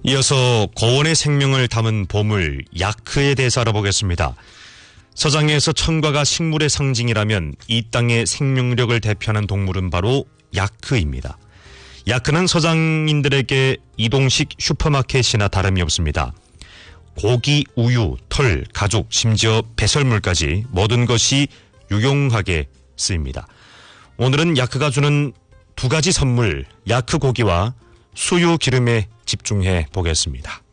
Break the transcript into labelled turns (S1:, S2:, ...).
S1: 이어서 고원의 생명을 담은 보물 야크에 대해서 알아보겠습니다. 서장에서 천과가 식물의 상징이라면 이 땅의 생명력을 대표하는 동물은 바로 야크입니다. 야크는 서장인들에게 이동식 슈퍼마켓이나 다름이 없습니다. 고기, 우유, 털, 가죽, 심지어 배설물까지 모든 것이 유용하게 쓰입니다. 오늘은 야크가 주는 두 가지 선물, 야크 고기와 수유 기름에 집중해 보겠습니다.